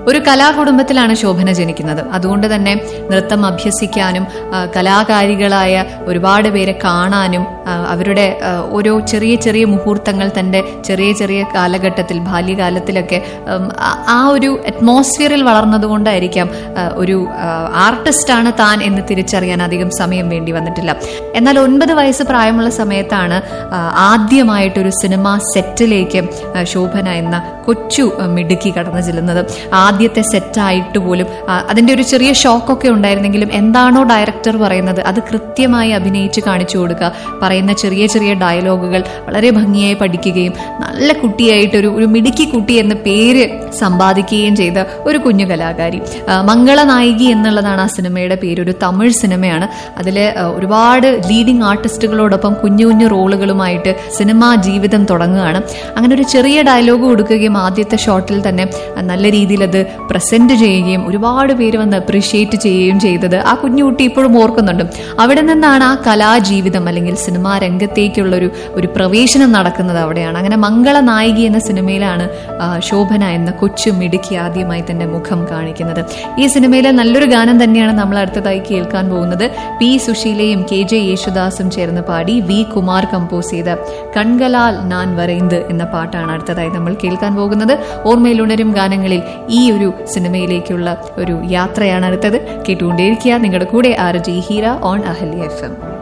ഒരു കലാകുടുംബത്തിലാണ് ശോഭന ജനിക്കുന്നത്. അതുകൊണ്ട് തന്നെ നൃത്തം അഭ്യസിക്കാനും കലാകാരികളായ ഒരുപാട് പേരെ കാണാനും അവരുടെ ഓരോ ചെറിയ ചെറിയ മുഹൂർത്തങ്ങൾ തന്റെ ചെറിയ ചെറിയ കാലഘട്ടത്തിൽ ബാല്യകാലത്തിലൊക്കെ ആ ഒരു അറ്റ്മോസ്ഫിയറിൽ വളർന്നതുകൊണ്ടായിരിക്കാം ഒരു ആർട്ടിസ്റ്റാണ് താൻ എന്ന് തിരിച്ചറിയാൻ അധികം സമയം വേണ്ടി വന്നിട്ടില്ല. എന്നാൽ 9 വയസ്സ് പ്രായമുള്ള സമയത്താണ് ആദ്യമായിട്ടൊരു സിനിമ സെറ്റിലേക്ക് ശോഭന എന്ന കൊച്ചു മിടുക്കി കടന്നു ചെല്ലുന്നത്. ആദ്യത്തെ സെറ്റായിട്ട് പോലും അതിന്റെ ഒരു ചെറിയ ഷോക്കൊക്കെ ഉണ്ടായിരുന്നെങ്കിലും എന്താണോ ഡയറക്ടർ പറയുന്നത് അത് കൃത്യമായി അഭിനയിച്ച് കാണിച്ചു കൊടുക്കുക, പറയുന്ന ചെറിയ ചെറിയ ഡയലോഗുകൾ വളരെ ഭംഗിയായി പഠിക്കുകയും നല്ല കുട്ടിയായിട്ട് ഒരു മിടുക്കി കുട്ടി എന്ന പേര് സമ്പാദിക്കുകയും ചെയ്ത ഒരു കുഞ്ഞു കലാകാരി. മംഗളനായികി എന്നുള്ളതാണ് ആ സിനിമയുടെ പേര്. ഒരു തമിഴ് സിനിമയാണ്. അതിലെ ഒരുപാട് ലീഡിംഗ് ആർട്ടിസ്റ്റുകളോടൊപ്പം കുഞ്ഞു കുഞ്ഞു റോളുകളുമായിട്ട് സിനിമാ ജീവിതം തുടങ്ങുകയാണ്. അങ്ങനെ ഒരു ചെറിയ ഡയലോഗ് കൊടുക്കുകയും ആദ്യത്തെ ഷോട്ടിൽ തന്നെ നല്ല രീതിയിൽ അത് പ്രസന്റ് ചെയ്യുകയും ഒരുപാട് പേര് വന്ന് അപ്രീഷിയേറ്റ് ചെയ്യുകയും ചെയ്തത് ആ കുഞ്ഞുകുട്ടി ഇപ്പോഴും ഓർക്കുന്നുണ്ട്. അവിടെ നിന്നാണ് ആ കലാജീവിതം അല്ലെങ്കിൽ സിനിമാ രംഗത്തേക്കുള്ള ഒരു പ്രവേശനം നടക്കുന്നത് അവിടെയാണ്. അങ്ങനെ മംഗളനായികി എന്ന സിനിമയിലാണ് ശോഭന എന്ന കൊച്ചു മിടുക്കി ആദ്യമായി തന്റെ മുഖം കാണിക്കുന്നത്. ഈ സിനിമയിലെ നല്ലൊരു ഗാനം തന്നെയാണ് നമ്മൾ അടുത്തതായി കേൾക്കാൻ പോകുന്നത്. പി സുശീലയും KJ യേശുദാസും ചേർന്ന് പാടി വി കുമാർ കമ്പോസ് ചെയ്ത കൺകലാൽ നാൻ വരൈന്ത് എന്ന പാട്ടാണ് അടുത്തതായി നമ്മൾ കേൾക്കാൻ പോകുന്നത്. ഓർമ്മയിലുണരും ഗാനങ്ങളിൽ ഈ ഒരു സിനിമയിലേക്കുള്ള ഒരു യാത്രയാണ് അടുത്തത്. കേട്ടുകൊണ്ടേയിരിക്കുക. നിങ്ങളുടെ കൂടെ RJ Heera on Ahalya FM.